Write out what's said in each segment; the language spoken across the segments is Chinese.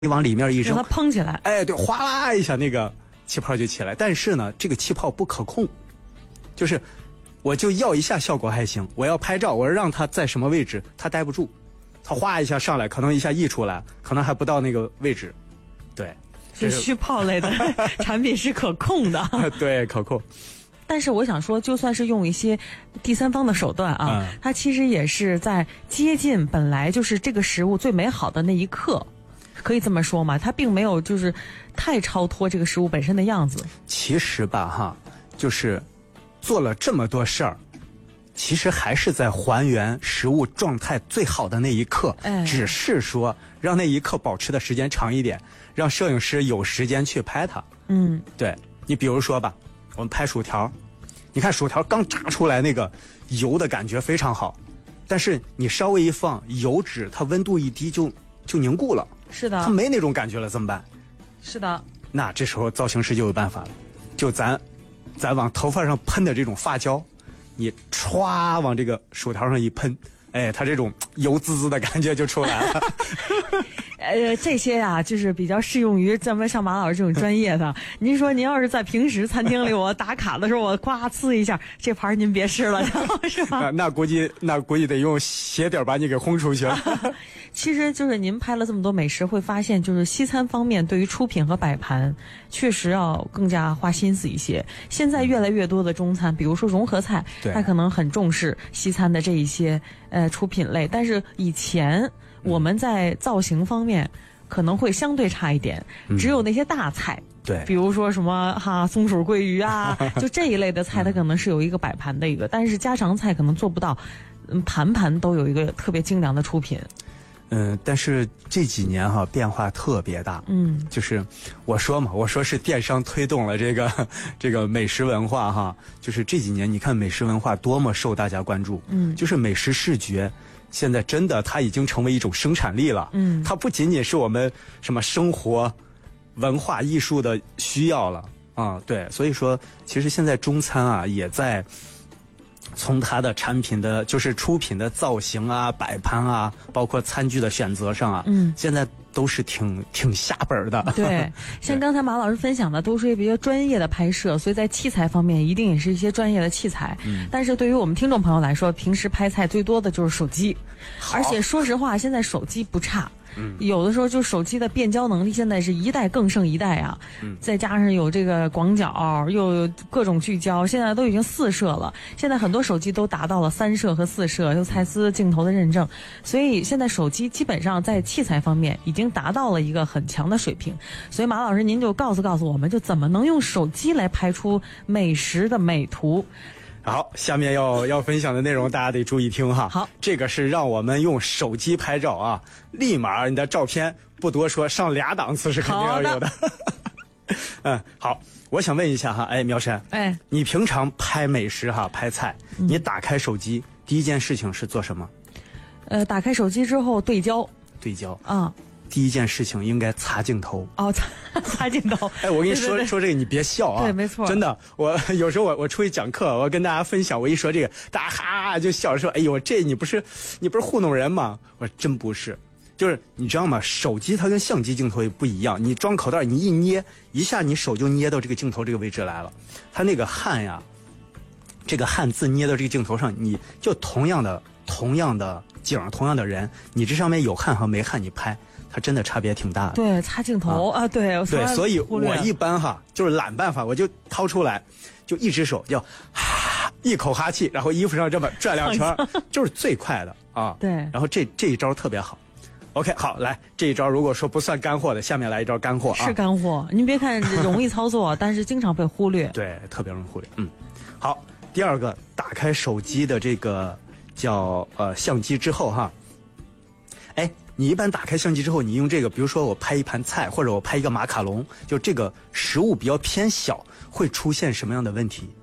你往里面一扔， 让它蓬起来。 哎，对，哗啦一下那个气泡就起来。但是呢，这个气泡不可控，就是我就要一下效果还行，我要拍照，我让它在什么位置，它待不住，它哗一下上来，可能一下溢出来，可能还不到那个位置。对， 是虚泡类的产品是可控的。 对，可控。 但是我想说，就算是用一些第三方的手段啊，它其实也是在接近本来就是这个食物最美好的那一刻。可以这么说吗？它并没有就是太超脱这个食物本身的样子。 其实吧，哈，就是做了这么多事儿，其实还是在还原食物状态最好的那一刻，只是说让那一刻保持的时间长一点，让摄影师有时间去拍它。对，你比如说吧，我们拍薯条，你看薯条刚炸出来那个油的感觉非常好，但是你稍微一放油脂，它温度一低就凝固了。 是的， 它没那种感觉了，怎么办？ 是的， 那这时候造型师就有办法了，就咱往头发上喷的这种发胶，你歘往这个薯条上一喷，哎，它这种油滋滋的感觉就出来了。 这些啊，就是比较适用于咱们像马老师这种专业的。您说您要是在平时餐厅里，我打卡的时候，我呱呲一下，这盘您别吃了，是吧？ 那估计得用鞋底把你给轰出去了。 其实就是您拍了这么多美食，会发现就是西餐方面对于出品和摆盘，确实要更加花心思一些。现在越来越多的中餐，比如说融合菜，它可能很重视西餐的这一些出品类，但是以前我们在造型方面可能会相对差一点，只有那些大菜， 对， 比如说什么松鼠桂鱼啊，就这一类的菜，它可能是有一个摆盘的一个，但是家常菜可能做不到，盘都有一个特别精良的出品。 但是这几年变化特别大，就是我说是电商推动了这个美食文化哈，就是这几年你看美食文化多么受大家关注，就是美食视觉。现在真的它已经成为一种生产力了，它不仅仅是我们什么生活文化艺术的需要了啊，对，所以说其实现在中餐啊也在从它的产品的就是出品的造型啊、摆盘啊，包括餐具的选择上啊，现在都是挺下本的。 对，像刚才马老师分享的都是比较专业的拍摄，所以在器材方面一定也是一些专业的器材。但是对于我们听众朋友来说，平时拍菜最多的就是手机，而且说实话，现在手机不差。有的时候就手机的变焦能力现在是一代更胜一代啊，再加上有这个广角，又有各种聚焦，现在都已经4摄了。现在很多手机都达到了3摄和4摄，有蔡司镜头的认证，所以现在手机基本上在器材方面已经达到了一个很强的水平。所以马老师，您就告诉我们，就怎么能用手机来拍出美食的美图。 好，下面要分享的内容大家得注意听哈。 好， 这个是让我们用手机拍照啊，立马你的照片不多说，上2档次是肯定要有的。好，我想问一下哈，苗山，你平常拍美食拍菜，你打开手机第一件事情是做什么？ 打开手机之后对焦啊。 第一件事情应该擦镜头擦镜头。 我跟你说这个，你别笑啊！ 对，没错， 真的。我有时候我出去讲课，我跟大家分享，我一说这个，大家就笑说：“哎呦，这你不是糊弄人吗？”我说真不是，就是你知道吗？手机它跟相机镜头也不一样，你装口袋，你一捏一下，你手就捏到这个镜头这个位置来了。它那个汗呀，这个汗字捏到这个镜头上，你就同样的景，同样的人，你这上面有汗和没汗，你拍。它真的差别挺大的。 对，擦镜头对， 所以我一般就是懒办法，我就掏出来，就一只手就一口哈气，然后衣服上这么转2圈，就是最快的啊。 对， 然后这一招特别好。OK， 好，来这一招如果说不算干货的，下面来一招干货啊。 是干货，您别看容易操作，但是经常被忽略。 对，特别容易忽略。好，第二个，打开手机的这个叫相机之后你一般打开相机之后，你用这个，比如说我拍一盘菜，或者我拍一个马卡龙，就这个食物比较偏小，会出现什么样的问题？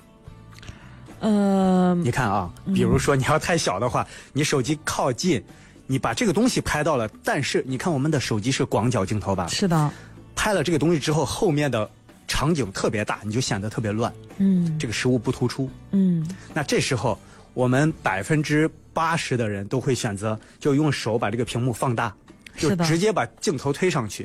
你看啊，比如说你要太小的话，你手机靠近，你把这个东西拍到了，但是你看我们的手机是广角镜头吧？是的。拍了这个东西之后，后面的场景特别大，你就显得特别乱。这个食物不突出。那这时候我们80%的人都会选择就用手把这个屏幕放大， 就直接把镜头推上去，